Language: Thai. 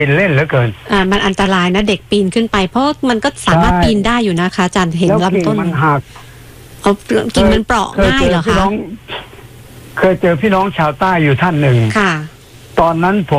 เล่นเหลือเกินมันอันตรายนะเด็กปีนขึ้นไปเพราะมันก็สามารถปีนได้อยู่นะคะอาจารย์เห็นลำต้นมันหักกิ่งมันเปราะง่ายเหรอคะเคยเจอพี่น้องชาวใต้อยู่ท่านหนึ่งค่ะตอนนั้นผม